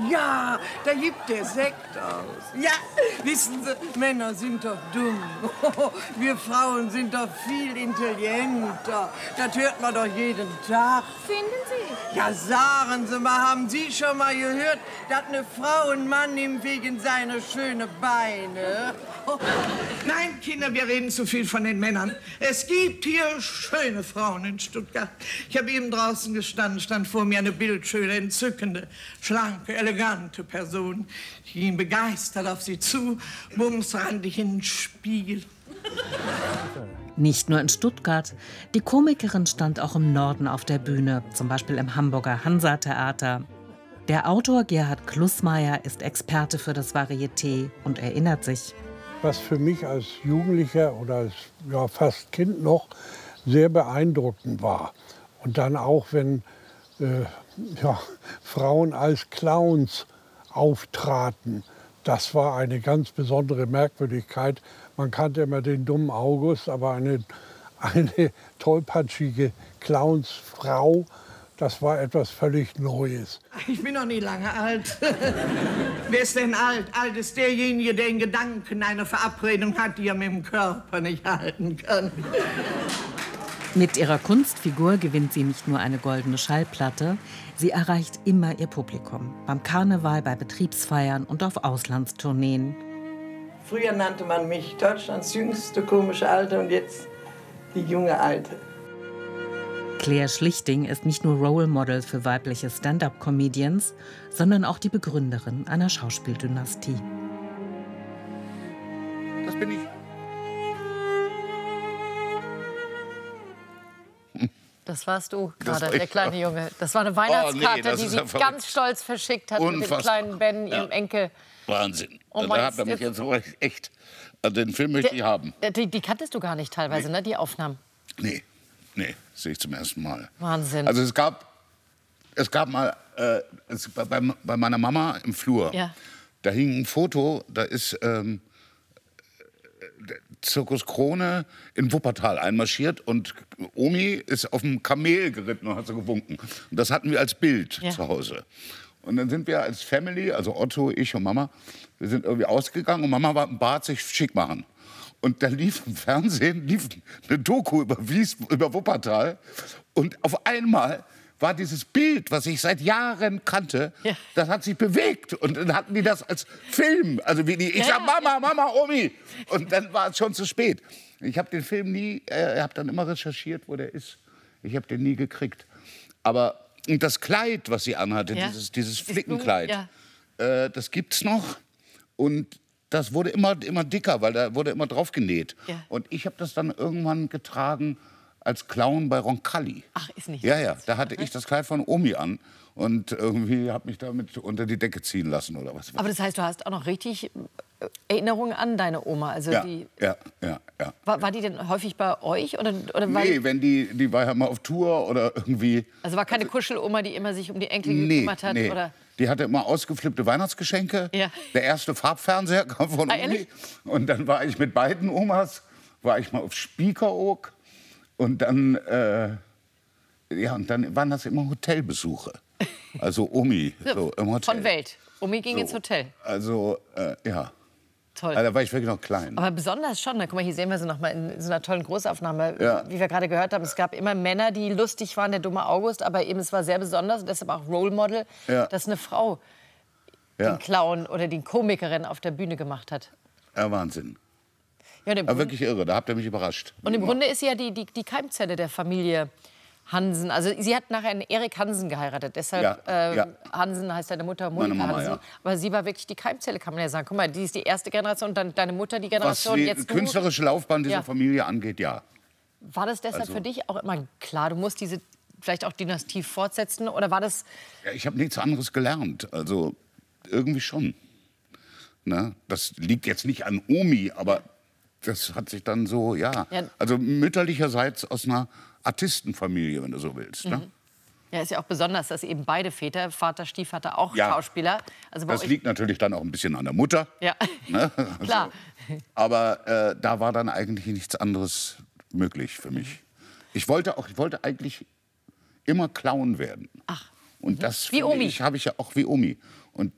Ja, da gibt der Sekt aus. Ja, wissen Sie, Männer sind doch dumm. Wir Frauen sind doch viel intelligenter. Das hört man doch jeden Tag. Finden Sie? Ja, sagen Sie mal, haben Sie schon mal gehört, dass eine Frau einen Mann nimmt wegen seiner schönen Beine? Nein, Kinder, wir reden zu viel von den Männern. Es gibt hier schöne Frauen in Stuttgart. Ich habe eben draußen gestanden, stand vor mir eine bildschöne, entzückende, schlanke, elegante Person. Ich ging begeistert auf sie zu, bums rannte ich in den Spiegel. Nicht nur in Stuttgart. Die Komikerin stand auch im Norden auf der Bühne, zum Beispiel im Hamburger Hansa-Theater. Der Autor Gerhard Klussmayer ist Experte für das Varieté und erinnert sich: Was für mich als Jugendlicher oder als fast Kind noch sehr beeindruckend war. Und dann auch, wenn Frauen als Clowns auftraten. Das war eine ganz besondere Merkwürdigkeit. Man kannte immer den dummen August, aber eine tollpatschige Clownsfrau, das war etwas völlig Neues. Ich bin noch nie lange alt. Wer ist denn alt? Alt ist derjenige, der in Gedanken eine Verabredung hat, die er mit dem Körper nicht halten kann. Mit ihrer Kunstfigur gewinnt sie nicht nur eine goldene Schallplatte, sie erreicht immer ihr Publikum. Beim Karneval, bei Betriebsfeiern und auf Auslandstourneen. Früher nannte man mich Deutschlands jüngste komische Alte und jetzt die junge Alte. Claire Schlichting ist nicht nur Role Model für weibliche Stand-up-Comedians, sondern auch die Begründerin einer Schauspieldynastie. Das bin ich. Das warst du gerade, der kleine Junge. Das war eine Weihnachtskarte, die sie ganz stolz verschickt hat mit dem kleinen Ben, ihrem Enkel. Wahnsinn. Oh Da hat er mich jetzt echt... Also den Film möchte ich haben. Die kanntest du gar nicht teilweise, ne, die Aufnahmen? Nee, sehe ich zum ersten Mal. Wahnsinn. Also es gab mal bei meiner Mama im Flur, ja. Da hing ein Foto, da ist Zirkus Krone in Wuppertal einmarschiert und Omi ist auf dem Kamel geritten und hat so gewunken. Und das hatten wir als Bild zu Hause. Und dann sind wir als Family, also Otto, ich und Mama, wir sind irgendwie ausgegangen und Mama war im Bad sich schick machen. Und dann lief im Fernsehen eine Doku über Wuppertal. Und auf einmal war dieses Bild, was ich seit Jahren kannte, das hat sich bewegt. Und dann hatten die das als Film. Also ich sag Mama, Omi. Und dann war es schon zu spät. Ich habe den Film nie, habe dann immer recherchiert, wo der ist. Ich habe den nie gekriegt. Aber und das Kleid, was sie anhatte, dieses Flickenkleid, das gibt's noch. Und das wurde immer dicker, weil da wurde immer drauf genäht. Ja. Und ich habe das dann irgendwann getragen als Clown bei Roncalli. Ach, ist nicht. Ja, da hatte ich das Kleid von Omi an und irgendwie habe mich damit unter die Decke ziehen lassen oder was. Aber das heißt, du hast auch noch richtig Erinnerungen an deine Oma? Also ja. War die denn häufig bei euch? Oder nee, wenn die war ja mal auf Tour oder irgendwie. Also war keine Kuscheloma, die immer sich um die Enkel gekümmert hat? Nee. Oder? Die hatte immer ausgeflippte Weihnachtsgeschenke. Ja. Der erste Farbfernseher kam von Omi. Ehrlich? Und dann war ich mit beiden Omas, war ich mal auf Spiekeroog. Und dann, und dann waren das immer Hotelbesuche. Also Omi, so im Hotel. Von Welt. Omi ging ins Hotel. Also, ja. Toll. Also, da war ich wirklich noch klein. Aber besonders schon. Guck mal, hier sehen wir sie noch mal in so einer tollen Großaufnahme. Ja. Wie wir gerade gehört haben, es gab immer Männer, die lustig waren, der dumme August. Aber eben, es war sehr besonders und deshalb auch Role Model, dass eine Frau den Clown oder die Komikerin auf der Bühne gemacht hat. Ja, Wahnsinn. Ja, aber wirklich irre, da habt ihr mich überrascht. Und im Grunde ist sie ja die Keimzelle der Familie Hansen. Also sie hat nachher einen Erik Hansen geheiratet. Deshalb Hansen heißt deine Mutter, Monika Mama, Hansen. Ja. Aber sie war wirklich die Keimzelle, kann man ja sagen. Guck mal, die ist die erste Generation und dann deine Mutter die Generation. Was die jetzt künstlerische Laufbahn dieser Familie angeht, ja. War das deshalb für dich auch immer klar, du musst diese vielleicht auch Dynastie fortsetzen? Oder war das... Ja, ich habe nichts anderes gelernt. Also irgendwie schon. Ne? Das liegt jetzt nicht an Omi, aber... Das hat sich dann so, also mütterlicherseits aus einer Artistenfamilie, wenn du so willst. Ne? Ja, ist ja auch besonders, dass eben beide Väter, Vater, Stiefvater, auch Schauspieler. Also das liegt natürlich dann auch ein bisschen an der Mutter. Ja, ne? klar. Aber da war dann eigentlich nichts anderes möglich für mich. Ich wollte eigentlich immer Clown werden. Ach. Und das wie Omi. Habe ich ja auch wie Omi.